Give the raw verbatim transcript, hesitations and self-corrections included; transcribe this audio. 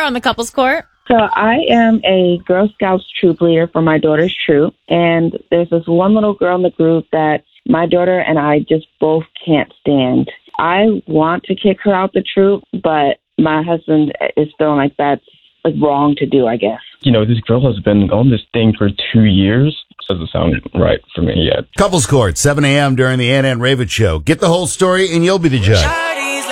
on the couples court? So I am a Girl Scouts troop leader for my daughter's troop, and there's this one little girl in the group that my daughter and I just both can't stand. I want to kick her out the troop, but my husband is feeling like that's like wrong to do, I guess. You know, this girl has been on this thing for two years. Doesn't sound right for me yet. Couples Court, seven a.m. during the Ann and Ravitch Show. Get the whole story and you'll be the judge.